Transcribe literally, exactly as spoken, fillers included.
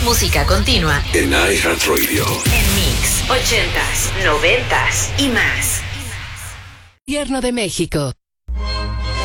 Música continua en iHeartRadio. En Mix, ochentas, noventas y más. Gobierno de México.